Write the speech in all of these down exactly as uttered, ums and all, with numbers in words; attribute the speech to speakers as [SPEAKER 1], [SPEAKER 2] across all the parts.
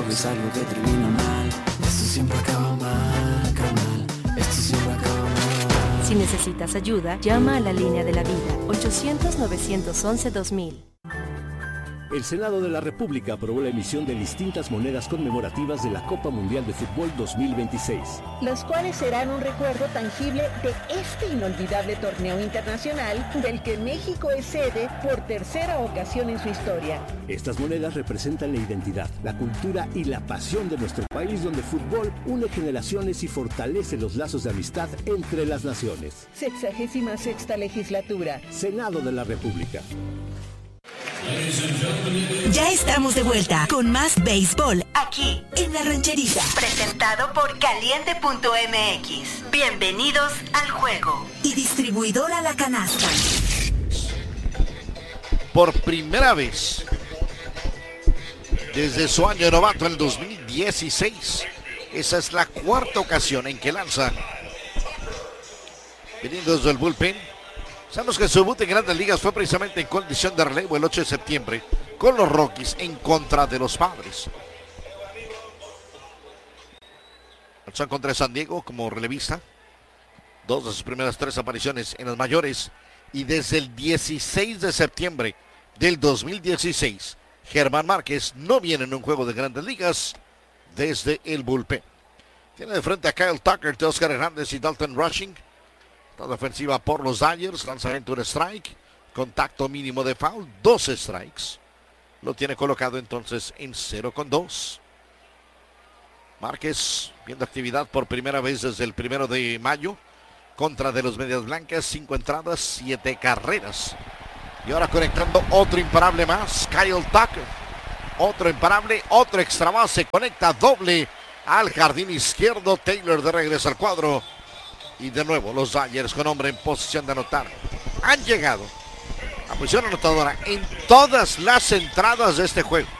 [SPEAKER 1] es algo que termina mal. Esto siempre acaba mal, acaba mal. Esto siempre acaba mal.
[SPEAKER 2] Si necesitas ayuda, llama a la línea de la vida, ochocientos, novecientos once, dos mil.
[SPEAKER 3] El Senado de la República aprobó la emisión de distintas monedas conmemorativas de la Copa Mundial de Fútbol dos mil veintiséis.
[SPEAKER 4] Las cuales serán un recuerdo tangible de este inolvidable torneo internacional del que México es sede por tercera ocasión en su historia.
[SPEAKER 3] Estas monedas representan la identidad, la cultura y la pasión de nuestro país, donde el fútbol une generaciones y fortalece los lazos de amistad entre las naciones.
[SPEAKER 4] Sexagésima sexta legislatura.
[SPEAKER 3] Senado de la República.
[SPEAKER 5] Ya estamos de vuelta con más béisbol aquí en La Rancherita. Presentado por Caliente punto M X. Bienvenidos al juego. Y distribuidora La Canasta.
[SPEAKER 6] Por primera vez desde su año de novato en el dos mil dieciséis, esa es la cuarta ocasión en que lanza viniendo desde el bullpen. Sabemos que su debut en Grandes Ligas fue precisamente en condición de relevo el ocho de septiembre con los Rockies en contra de los Padres. Lanzó en contra de San Diego como relevista. Dos de sus primeras tres apariciones en las mayores. Y desde el dieciséis de septiembre del dos mil dieciséis, Germán Márquez no viene en un juego de Grandes Ligas desde el bullpen. Tiene de frente a Kyle Tucker, Oscar Hernández y Dalton Rushing. La defensiva por los Dodgers, lanzamiento un strike, contacto mínimo de foul, dos strikes. Lo tiene colocado entonces en cero con dos. Márquez viendo actividad por primera vez desde el primero de mayo. Contra de los Medias Blancas, cinco entradas, siete carreras. Y ahora conectando otro imparable más, Kyle Tucker. Otro imparable, otro extra base, conecta doble al jardín izquierdo. Taylor de regreso al cuadro. Y de nuevo los Dodgers con hombre en posición de anotar. Han llegado a posición anotadora en todas las entradas de este juego.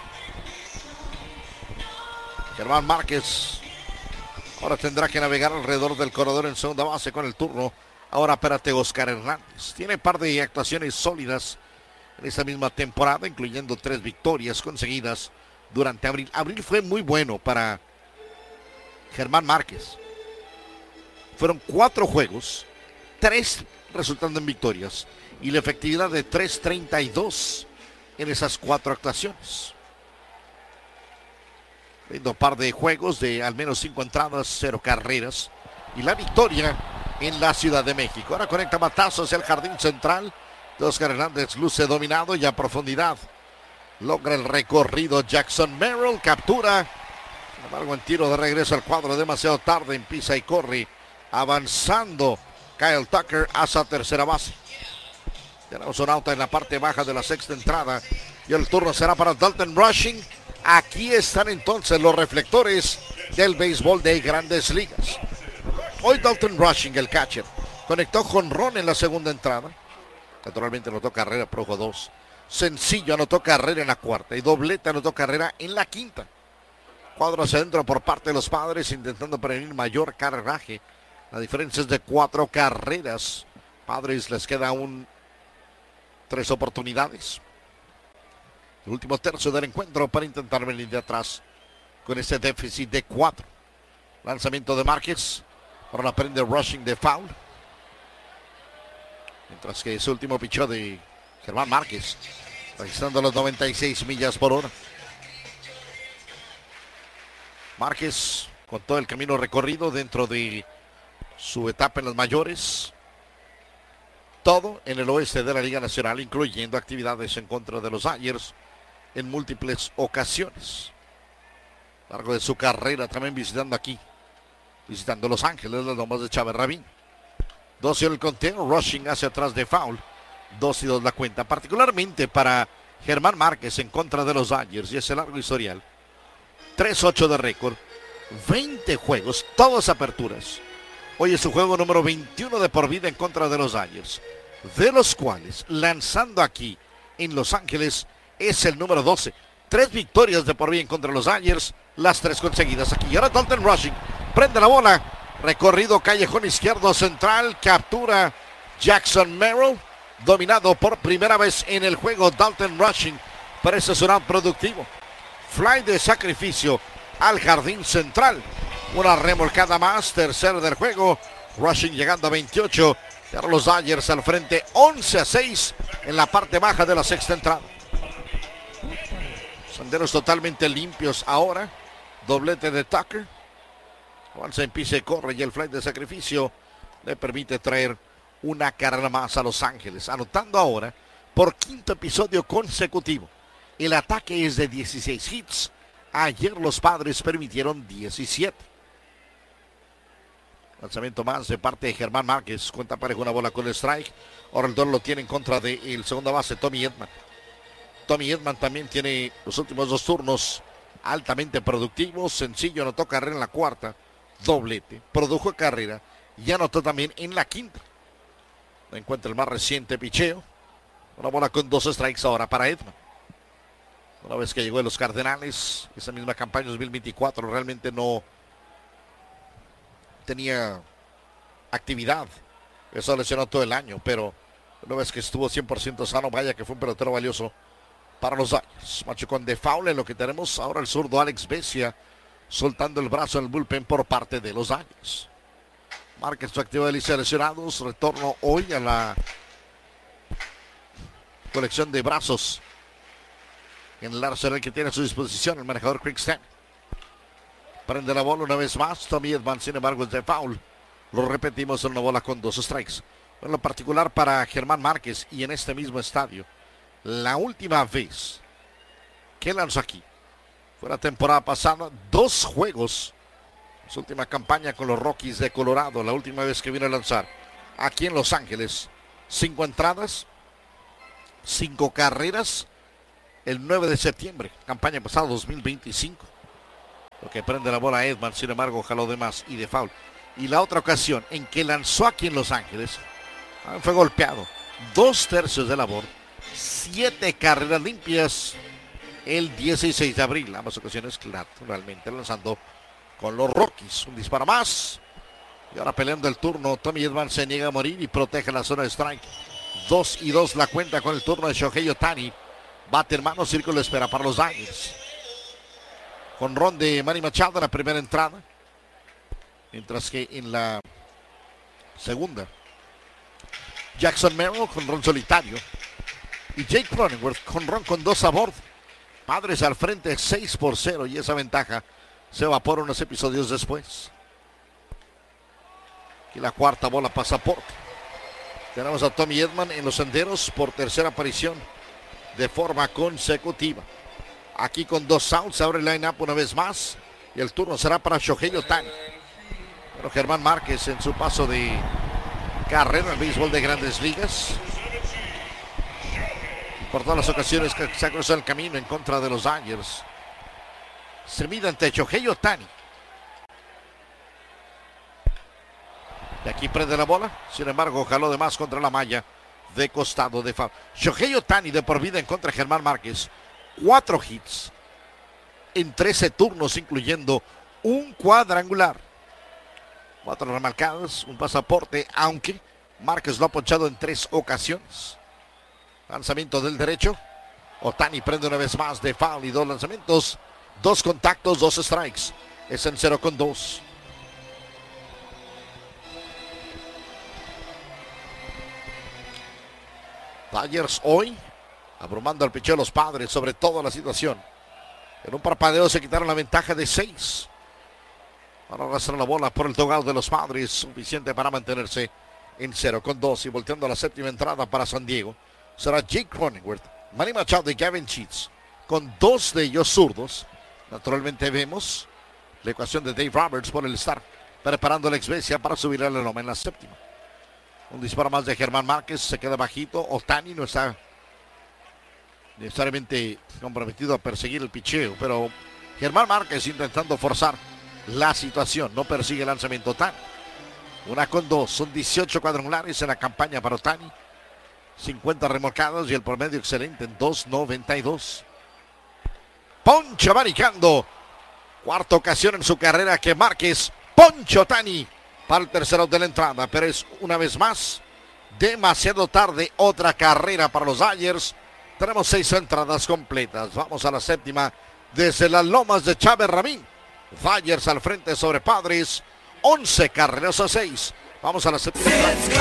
[SPEAKER 6] Germán Márquez ahora tendrá que navegar alrededor del corredor en segunda base con el turno. Ahora espérate Oscar Hernández. Tiene un par de actuaciones sólidas en esta misma temporada, incluyendo tres victorias conseguidas durante abril. Abril fue muy bueno para Germán Márquez. Fueron cuatro juegos, tres resultando en victorias y la efectividad de tres treinta y dos en esas cuatro actuaciones. Viendo un par de juegos de al menos cinco entradas, cero carreras y la victoria en la Ciudad de México. Ahora conecta batazo hacia el jardín central. Oscar Hernández luce dominado y a profundidad logra el recorrido Jackson Merrill, captura. Sin embargo, en tiro de regreso al cuadro demasiado tarde, en pisa y corre. Avanzando Kyle Tucker hacia tercera base. Tenemos un auto en la parte baja de la sexta entrada y el turno será para Dalton Rushing. Aquí están entonces los reflectores del béisbol de Grandes Ligas. Hoy Dalton Rushing, el catcher, conectó jonrón en la segunda entrada. Naturalmente anotó carrera, produjo dos. Sencillo anotó carrera en la cuarta y doblete anotó carrera en la quinta. Cuadro hacia adentro por parte de los Padres intentando prevenir mayor carreraje. La diferencia es de cuatro carreras. Padres les queda aún tres oportunidades. El último tercio del encuentro para intentar venir de atrás con ese déficit de cuatro. Lanzamiento de Márquez. Ahora la prende Rushing de foul. Mientras que ese último pichó de Germán Márquez, registrando los noventa y seis millas por hora. Márquez con todo el camino recorrido dentro de su etapa en las mayores. Todo en el oeste de la Liga Nacional, incluyendo actividades en contra de los Dodgers en múltiples ocasiones. A lo largo de su carrera también visitando aquí, visitando Los Ángeles, las Lomas de Chávez Rabín. Dos y el conteo, Rushing hacia atrás de foul. Dos y dos la cuenta, particularmente para Germán Márquez en contra de los Dodgers y ese largo historial. tres ocho de récord, veinte juegos, todas aperturas. Hoy es su juego número veintiuno de por vida en contra de los Dodgers, de los cuales lanzando aquí en Los Ángeles es el número doce. Tres victorias de por vida en contra de los Dodgers, las tres conseguidas aquí. Y ahora Dalton Rushing prende la bola, recorrido callejón izquierdo central, captura Jackson Merrill, dominado por primera vez en el juego Dalton Rushing. Parece un out productivo. Fly de sacrificio al jardín central. Una remolcada más, tercero del juego. Rushing llegando a veintiocho. Y ahora los Dodgers al frente, once a seis en la parte baja de la sexta entrada. Senderos totalmente limpios ahora. Doblete de Tucker. Avanza en pise, corre y el fly de sacrificio le permite traer una carrera más a Los Ángeles. Anotando ahora por quinto episodio consecutivo. El ataque es de dieciséis hits. Ayer los Padres permitieron diecisiete. Lanzamiento más de parte de Germán Márquez. Cuenta pareja una bola con el strike. Ahora el duelo lo tiene en contra del segundo base Tommy Edman. Tommy Edman también tiene los últimos dos turnos altamente productivos. Sencillo, anotó carrera en la cuarta. Doblete. Produjo carrera. Y anotó también en la quinta. No encuentra el más reciente picheo. Una bola con dos strikes ahora para Edman. Una vez que llegó a los Cardenales, esa misma campaña dos mil veinticuatro realmente no tenía actividad. Eso lesionó todo el año, pero una vez que estuvo cien por ciento sano, vaya que fue un pelotero valioso para los Dodgers. Machucón de foul en lo que tenemos ahora el zurdo Alex Vesia soltando el brazo en el bullpen por parte de los Dodgers. Márquez su activo de lista de lesionados. Retorno hoy a la colección de brazos en el arsenal que tiene a su disposición el manejador Craig Stan. Prende la bola una vez más. Tommy Edman, sin embargo, es de foul. Lo repetimos en una bola con dos strikes. En lo particular para Germán Márquez y en este mismo estadio, la última vez que lanzó aquí fue la temporada pasada. Dos juegos. Su última campaña con los Rockies de Colorado. La última vez que vino a lanzar aquí en Los Ángeles. Cinco entradas. Cinco carreras. El nueve de septiembre. Campaña pasada dos mil veinticinco. Lo que prende la bola a Edman. Sin embargo, jaló de más y de foul. Y la otra ocasión en que lanzó aquí en Los Ángeles, fue golpeado. Dos tercios de labor. Siete carreras limpias. El dieciséis de abril. Ambas ocasiones, naturalmente, lanzando con los Rockies. Un disparo más. Y ahora peleando el turno. Tommy Edman se niega a morir y protege la zona de strike. Dos y dos la cuenta con el turno de Shohei Ohtani. Bate en mano, círculo de espera para los Dodgers. Jonrón de Manny Machado en la primera entrada. Mientras que en la segunda, Jackson Merrill con ron solitario. Y Jake Cronenworth con ron con dos a bordo. Padres al frente seis por cero y esa ventaja se evapora unos episodios después. Y la cuarta bola pasaporte. Tenemos a Tommy Edman en los senderos por tercera aparición de forma consecutiva. Aquí con dos outs, abre el line-up una vez más. Y el turno será para Shohei Ohtani. Pero Germán Márquez en su paso de carrera al béisbol de Grandes Ligas. Por todas las ocasiones que se ha cruzado el camino en contra de los Dodgers. Se mide ante Shohei Ohtani. Y aquí prende la bola. Sin embargo, jaló de más contra la malla de costado de foul. Shohei Ohtani de por vida en contra de Germán Márquez. Cuatro hits en trece turnos, incluyendo un cuadrangular. Cuatro remarcadas, un pasaporte, aunque Márquez lo ha ponchado en tres ocasiones. Lanzamiento del derecho. Ohtani prende una vez más de foul y dos lanzamientos. Dos contactos, dos strikes. Es en cero con dos. Dodgers hoy abrumando al picheo de los Padres, sobre todo la situación. En un parpadeo se quitaron la ventaja de seis. Para arrastrar la bola por el togado de los Padres, suficiente para mantenerse en cero con dos. Y volteando a la séptima entrada para San Diego, será Jake Cronenworth, Manny Machado y Gavin Sheets, con dos de ellos zurdos. Naturalmente vemos la ecuación de Dave Roberts por el estar preparando la ex-Vesia para subir a la loma en la séptima. Un disparo más de Germán Márquez, se queda bajito. Ohtani no está necesariamente comprometido a perseguir el picheo, pero Germán Márquez intentando forzar la situación, no persigue el lanzamiento. Ohtani, una con dos, son dieciocho cuadrangulares en la campaña para Ohtani, cincuenta remolcados y el promedio excelente en dos noventa y dos. Poncho maricando, cuarta ocasión en su carrera que Márquez poncho Ohtani para el tercero de la entrada, pero es una vez más demasiado tarde. Otra carrera para los Dodgers. Tenemos seis entradas completas. Vamos a la séptima desde las lomas de Chávez Ramín. Dyers al frente sobre Padres. once carreras a seis. Vamos a la séptima.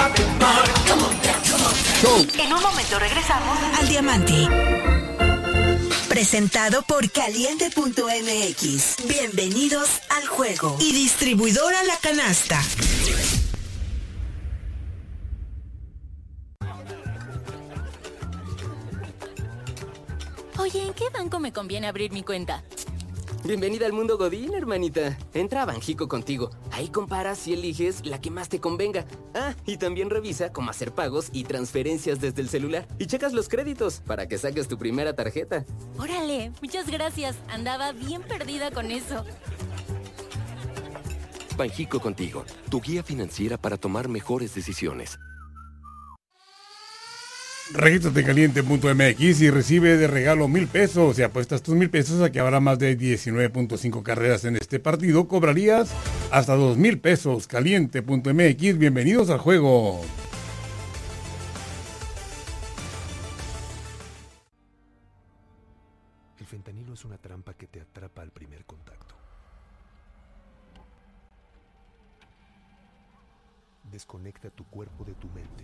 [SPEAKER 5] En un momento regresamos al Diamante. Presentado por Caliente punto M X. Bienvenidos al juego. Y distribuidora La Canasta.
[SPEAKER 7] Oye, ¿en qué banco me conviene abrir mi cuenta?
[SPEAKER 8] Bienvenida al mundo Godín, hermanita. Entra a Banjico contigo. Ahí comparas y eliges la que más te convenga. Ah, y también revisa cómo hacer pagos y transferencias desde el celular. Y checas los créditos para que saques tu primera tarjeta.
[SPEAKER 7] Órale, muchas gracias. Andaba bien perdida con eso.
[SPEAKER 9] Banjico contigo, tu guía financiera para tomar mejores decisiones.
[SPEAKER 10] Regístrate en Caliente punto M X y recibe de regalo mil pesos. Si apuestas tus mil pesos a que habrá más de diecinueve punto cinco carreras en este partido, cobrarías hasta dos mil pesos. Caliente punto M X, bienvenidos al juego.
[SPEAKER 11] El fentanilo es una trampa que te atrapa al primer contacto. Desconecta tu cuerpo de tu mente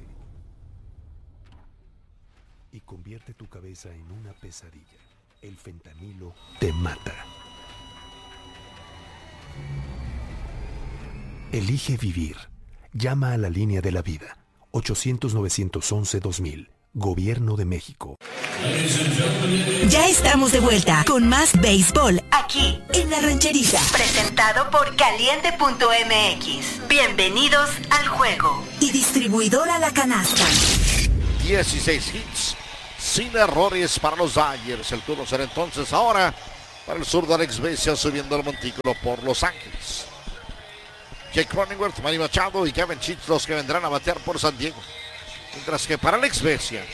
[SPEAKER 11] y convierte tu cabeza en una pesadilla. El fentanilo te mata. Elige vivir. Llama a la línea de la vida. ochocientos, novecientos once, dos mil. Gobierno de México.
[SPEAKER 5] Ya estamos de vuelta con más béisbol aquí en La Rancherita. Presentado por Caliente punto M X. Bienvenidos al juego. Y distribuidora La Canasta.
[SPEAKER 6] dieciséis hits. Sin errores para los Dyers. El turno será entonces ahora para el zurdo Alex Vesia subiendo el montículo por Los Ángeles. Jake Cronenworth, Manny Machado y Kevin Chich los que vendrán a batear por San Diego. Mientras que para Alex Vesia,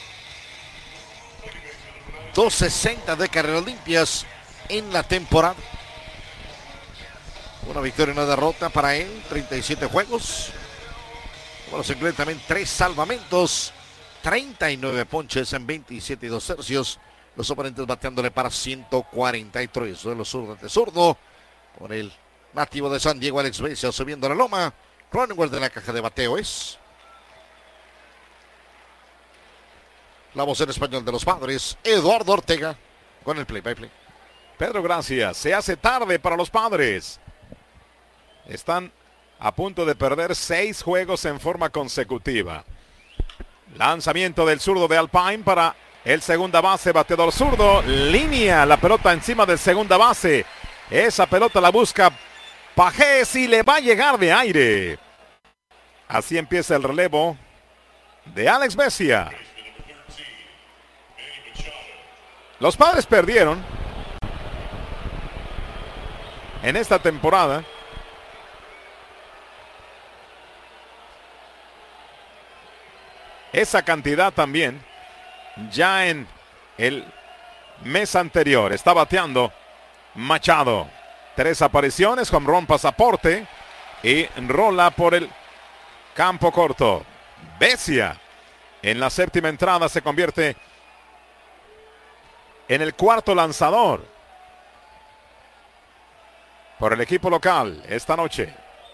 [SPEAKER 6] doscientos sesenta de carreras limpias en la temporada. Una victoria y una derrota para él, treinta y siete juegos. Bueno, se incluyen también tres salvamentos. treinta y nueve ponches en veintisiete y dos tercios. Los oponentes bateándole para ciento cuarenta y tres. De los zurdo ante zurdo. Por el nativo de San Diego, Alex Vesia subiendo la loma. Cronenworth de la caja de bateo es la voz en español de los Padres, Eduardo Ortega, con el play by play.
[SPEAKER 12] Pedro, gracias. Se hace tarde para los Padres. Están a punto de perder seis juegos en forma consecutiva. Lanzamiento del zurdo de Alpine para el segunda base, bateador zurdo. Línea la pelota encima del segunda base. Esa pelota la busca Pajés y le va a llegar de aire. Así empieza el relevo de Alex Vesia. Los Padres perdieron en esta temporada esa cantidad también ya en el mes anterior. Está bateando Machado. Tres apariciones, home run, pasaporte y rola por el campo corto. Vesia en la séptima entrada se convierte en el cuarto lanzador por el equipo local esta noche.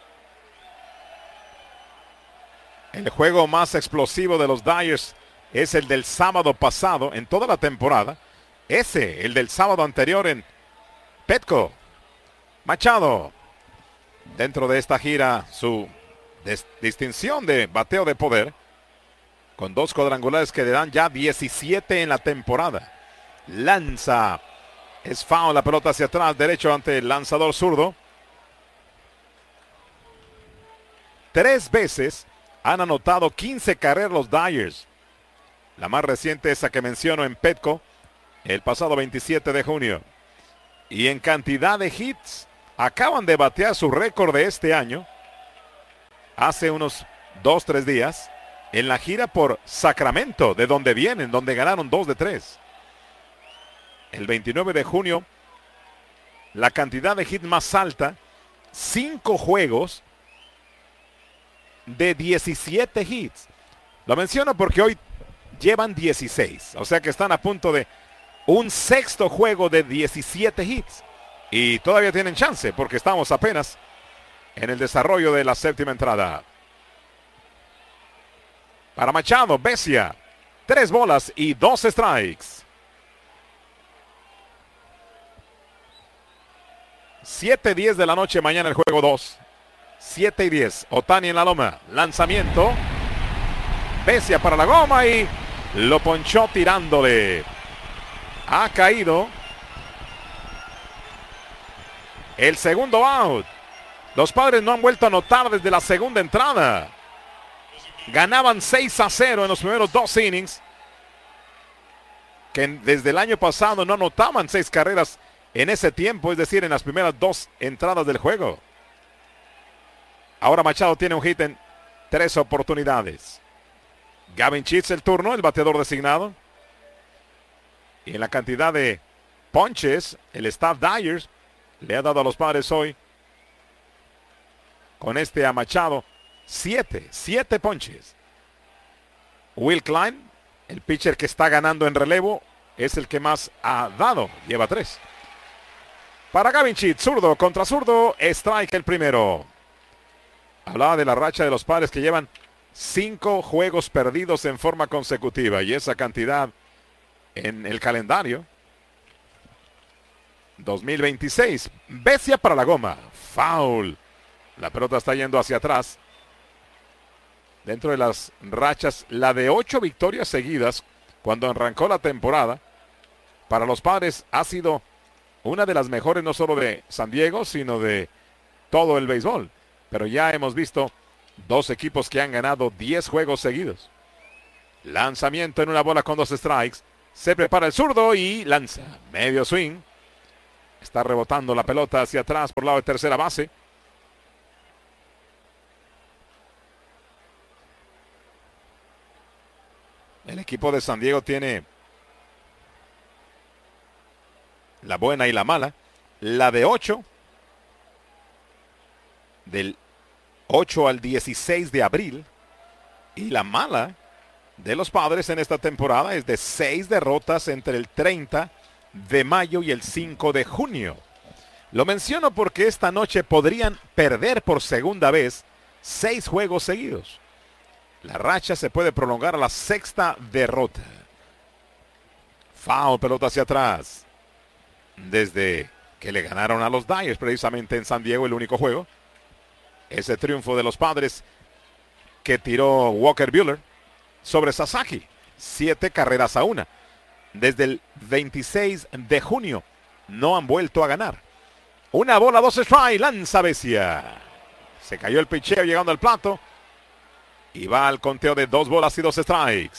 [SPEAKER 12] El juego más explosivo de los Dyers es el del sábado pasado en toda la temporada. Ese, el del sábado anterior en Petco. Machado, dentro de esta gira, su distinción de bateo de poder, con dos cuadrangulares que le dan ya diecisiete en la temporada. Lanza, es foul, la pelota hacia atrás, derecho ante el lanzador zurdo. Tres veces han anotado quince carreras los Dyers. La más reciente, esa que menciono en Petco, el pasado veintisiete de junio. Y en cantidad de hits, acaban de batear su récord de este año. Hace unos dos, tres días, en la gira por Sacramento, de donde vienen, donde ganaron dos de tres. El veintinueve de junio, la cantidad de hits más alta, cinco juegos de diecisiete hits. Lo menciono porque hoy llevan dieciséis, o sea que están a punto de un sexto juego de diecisiete hits. Y todavía tienen chance porque estamos apenas en el desarrollo de la séptima entrada. Para Machado, Vesia. Tres bolas y dos strikes. siete diez de la noche mañana el juego dos. siete y diez. Otani en la loma. Lanzamiento. Vesia para la goma y lo ponchó tirándole. Ha caído. El segundo out. Los Padres no han vuelto a anotar desde la segunda entrada. Ganaban seis a cero en los primeros dos innings. Que desde el año pasado no anotaban seis carreras en ese tiempo, es decir, en las primeras dos entradas del juego. Ahora Machado tiene un hit en tres oportunidades. Gavin Sheets el turno, el bateador designado. Y en la cantidad de ponches, el staff Dyers le ha dado a los Padres hoy, con este a Machado, siete, siete ponches. Will Klein, el pitcher que está ganando en relevo, es el que más ha dado, lleva tres. Para Gavin Sheets, zurdo contra zurdo, strike el primero. Hablaba de la racha de los Padres que llevan cinco juegos perdidos en forma consecutiva y esa cantidad en el calendario. dos mil veintiséis, Vesia para la goma, foul. La pelota está yendo hacia atrás. Dentro de las rachas, la de ocho victorias seguidas cuando arrancó la temporada, para los Padres ha sido una de las mejores no solo de San Diego, sino de todo el béisbol. Pero ya hemos visto dos equipos que han ganado diez juegos seguidos. Lanzamiento en una bola con dos strikes. Se prepara el zurdo y lanza. Medio swing. Está rebotando la pelota hacia atrás por lado de tercera base. El equipo de San Diego tiene la buena y la mala. La de ocho. Del ocho al dieciséis de abril. Y la mala de los Padres en esta temporada es de seis derrotas entre el treinta de mayo y el cinco de junio. Lo menciono porque esta noche podrían perder por segunda vez seis juegos seguidos. La racha se puede prolongar a la sexta derrota. Foul, pelota hacia atrás. Desde que le ganaron a los Dyers precisamente en San Diego el único juego. Ese triunfo de los Padres que tiró Walker Buehler sobre Sasaki. Siete carreras a una. Desde el veintiséis de junio no han vuelto a ganar. Una bola, dos strikes, lanza Vesia. Se cayó el picheo llegando al plato. Y va al conteo de dos bolas y dos strikes.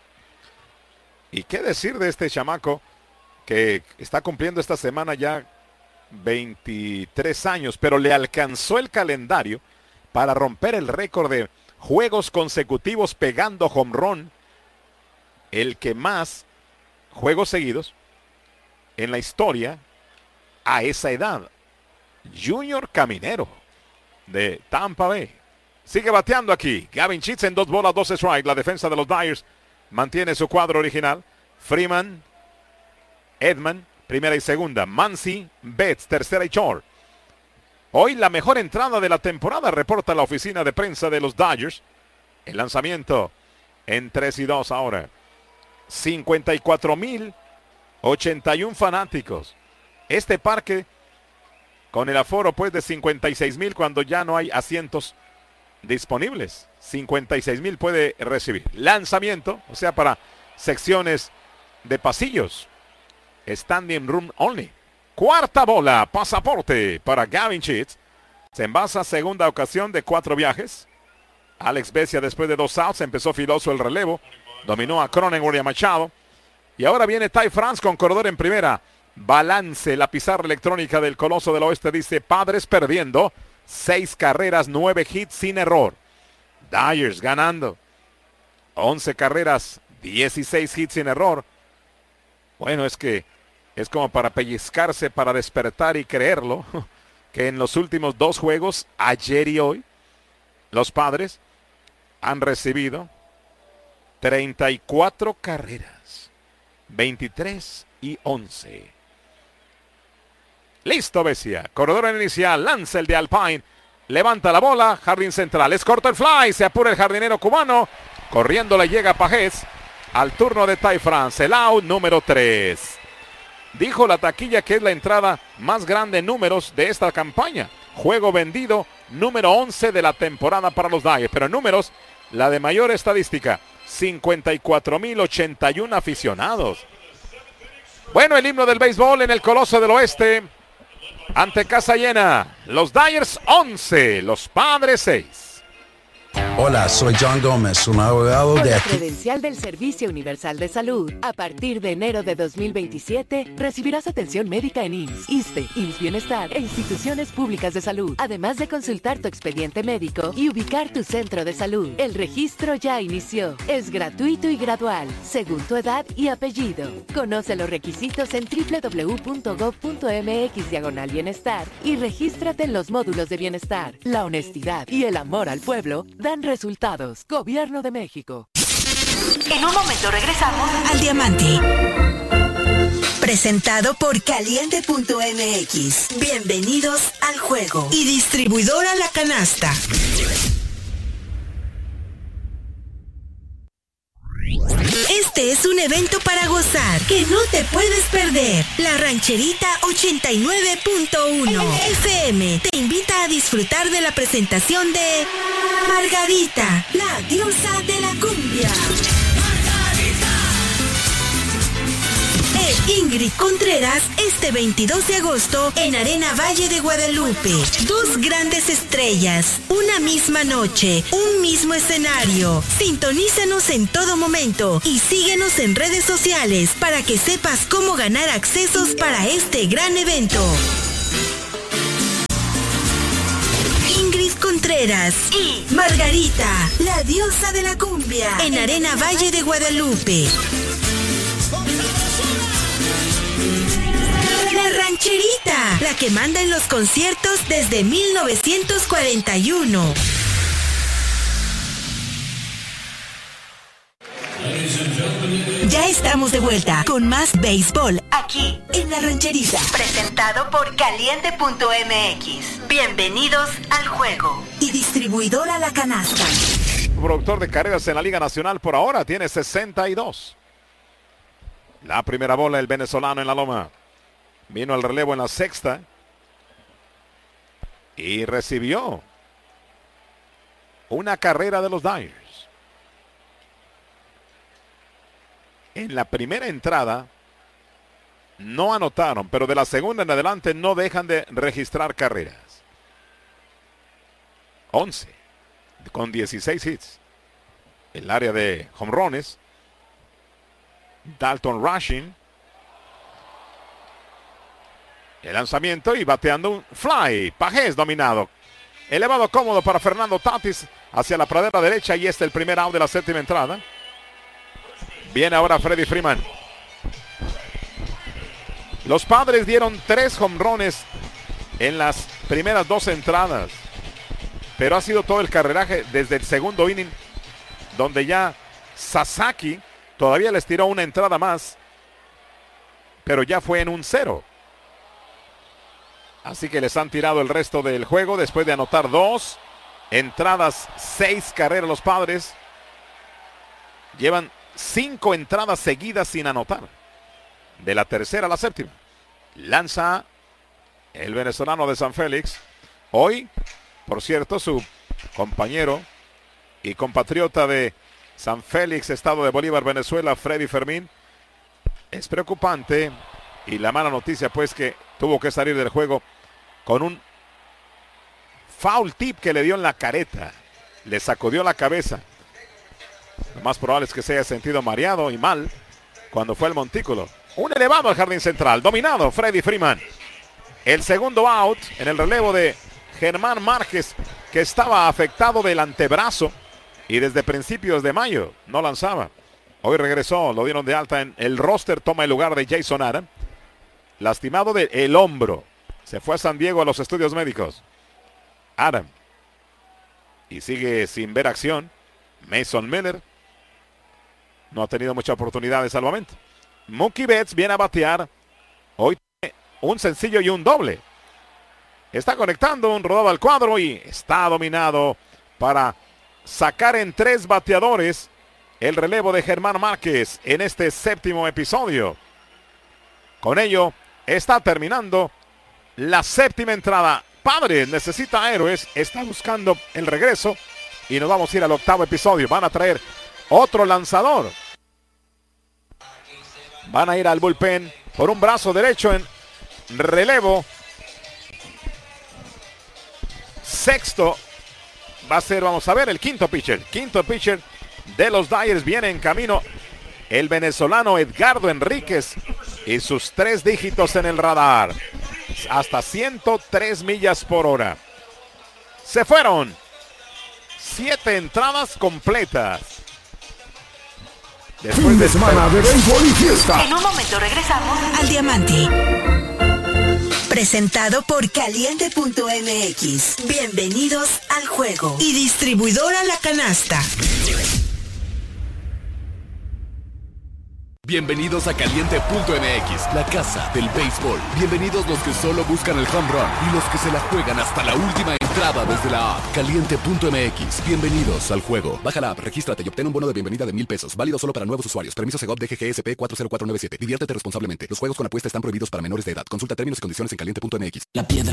[SPEAKER 12] ¿Y qué decir de este chamaco que está cumpliendo esta semana ya veintitrés años, pero le alcanzó el calendario para romper el récord de juegos consecutivos pegando home run, el que más juegos seguidos en la historia a esa edad? Junior Caminero de Tampa Bay. Sigue bateando aquí. Gavin Sheets en dos bolas, dos strikes. La defensa de los Dyers mantiene su cuadro original. Freeman, Edman, primera y segunda. Muncy, Betts, tercera y short. Hoy la mejor entrada de la temporada, reporta la oficina de prensa de los Dodgers. El lanzamiento en tres y dos ahora. cincuenta y cuatro mil ochenta y uno fanáticos. Este parque con el aforo pues de cincuenta y seis mil cuando ya no hay asientos disponibles. cincuenta y seis mil puede recibir. Lanzamiento, o sea, para secciones de pasillos. Standing room only. Cuarta bola, pasaporte para Gavin Sheets. Se envasa segunda ocasión de cuatro viajes. Alex Vesia después de dos outs empezó filoso el relevo. Dominó a Cronenworth y a Machado. Y ahora viene Ty France con corredor en primera. Balance, la pizarra electrónica del Coloso del Oeste dice Padres perdiendo. Seis carreras, nueve hits sin error. Dyers ganando. once carreras, dieciséis hits sin error. Bueno, es que es como para pellizcarse, para despertar y creerlo, que en los últimos dos juegos, ayer y hoy, los Padres han recibido treinta y cuatro carreras, veintitrés y once. Listo, Bessia. Corredor inicial. Lanza el de Alpine. Levanta la bola. Jardín central. Es corto el fly. Se apura el jardinero cubano. Corriendo le llega Pajés. Al turno de Ty France. El out número tres. Dijo la taquilla que es la entrada más grande en números de esta campaña. Juego vendido número once de la temporada para los Dyers. Pero en números, la de mayor estadística. cincuenta y cuatro mil ochenta y uno aficionados. Bueno, el himno del béisbol en el Coloso del Oeste. Ante casa llena. Los Dyers once. Los Padres seis.
[SPEAKER 13] Hola, soy John Gómez, un abogado
[SPEAKER 14] Con
[SPEAKER 13] de
[SPEAKER 14] la
[SPEAKER 13] aquí.
[SPEAKER 14] credencial del Servicio Universal de Salud, a partir de enero de dos mil veintisiete, recibirás atención médica en I M S S, ISSSTE, I M S S Bienestar e instituciones públicas de salud, además de consultar tu expediente médico y ubicar tu centro de salud. El registro ya inició. Es gratuito y gradual, según tu edad y apellido. Conoce los requisitos en doble u doble u doble u punto gov punto mx diagonal bienestar y regístrate en los módulos de bienestar. La honestidad y el amor al pueblo dan resultados. Gobierno de México.
[SPEAKER 5] En un momento regresamos al Diamante. Presentado por Caliente punto m x. Bienvenidos al juego. Y distribuidora La Canasta. Este es un evento para gozar que no te puedes perder. La Rancherita ochenta y nueve punto uno F M te invita a disfrutar de la presentación de Margarita, la diosa de la cumbia. E Ingrid Contreras este veintidós de agosto en Arena Valle de Guadalupe. Dos grandes estrellas, una misma noche, un mismo escenario. Sintonízanos en todo momento y síguenos en redes sociales para que sepas cómo ganar accesos para este gran evento. Ingrid Contreras y Margarita, la diosa de la cumbia, en Arena Valle de Guadalupe. La Rancherita, la que manda en los conciertos desde mil novecientos cuarenta y uno. Ya estamos de vuelta con más béisbol aquí en La Rancherita. Presentado por Caliente punto m x. Bienvenidos al juego. Y distribuidora La Canasta.
[SPEAKER 12] Productor de carreras en la Liga Nacional por ahora tiene sesenta y dos. La primera bola, el venezolano en la loma. Vino al relevo en la sexta. Y recibió una carrera de los Dyers. En la primera entrada no anotaron, pero de la segunda en adelante no dejan de registrar carreras. once con dieciséis hits. El área de jonrones. Dalton rushing. El lanzamiento y bateando un fly. Pajés dominado. Elevado cómodo para Fernando Tatis hacia la pradera derecha y este el primer out de la séptima entrada. Viene ahora Freddie Freeman. Los Padres dieron tres jonrones en las primeras dos entradas. Pero ha sido todo el carreraje desde el segundo inning, donde ya Sasaki todavía les tiró una entrada más, pero ya fue en un cero. Así que les han tirado el resto del juego después de anotar dos entradas, seis carreras los Padres. Llevan cinco entradas seguidas sin anotar. De la tercera a la séptima. Lanza el venezolano de San Félix. Hoy, por cierto, su compañero y compatriota de San Félix, estado de Bolívar, Venezuela, Freddy Fermín, es preocupante. Y la mala noticia, pues, que tuvo que salir del juego con un foul tip que le dio en la careta. Le sacudió la cabeza. Lo más probable es que se haya sentido mareado y mal cuando fue al montículo. Un elevado al jardín central. Dominado Freddie Freeman. El segundo out en el relevo de Germán Márquez, que estaba afectado del antebrazo y desde principios de mayo no lanzaba. Hoy regresó, lo dieron de alta en el roster, toma el lugar de Jason Adam. Lastimado del hombro. Se fue a San Diego a los estudios médicos. Adam. Y sigue sin ver acción. Mason Miller. No ha tenido muchas oportunidades al momento. Mookie Betts viene a batear. Hoy tiene un sencillo y un doble. Está conectando un rodado al cuadro y está dominado para sacar en tres bateadores el relevo de Germán Márquez en este séptimo episodio. Con ello está terminando la séptima entrada. Padres necesita héroes, está buscando el regreso y nos vamos a ir al octavo episodio. Van a traer otro lanzador. Van a ir al bullpen por un brazo derecho en relevo. Sexto va a ser, vamos a ver, el quinto pitcher. Quinto pitcher de los Dyers viene en camino el venezolano Edgardo Enríquez y sus tres dígitos en el radar. Hasta ciento tres millas por hora. Se fueron siete entradas completas.
[SPEAKER 3] Después fin de semana de béisbol y fiesta.
[SPEAKER 5] En un momento regresamos al Diamante. Presentado por Caliente punto M X. Bienvenidos al juego. Y distribuidora La Canasta.
[SPEAKER 15] Bienvenidos a Caliente punto M X, la casa del béisbol. Bienvenidos los que solo buscan el home run y los que se la juegan hasta la última entrada desde la app. Caliente punto M X, bienvenidos al juego. Baja la app, regístrate y obtén un bono de bienvenida de mil pesos. Válido solo para nuevos usuarios. Permiso Segov D G G S P cuatro cero cuatro nueve siete. Diviértete responsablemente. Los juegos con apuesta están prohibidos para menores de edad. Consulta términos y condiciones en Caliente punto M X.
[SPEAKER 1] La piedra.